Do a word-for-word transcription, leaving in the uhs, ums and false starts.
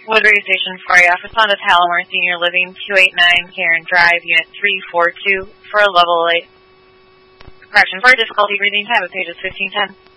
Woodbury Station for you. Respond to Palomar Senior Living, two eighty-nine Karen Drive, Unit three four two, for a level eight. Correction, for difficulty reading time of pages fifteen ten.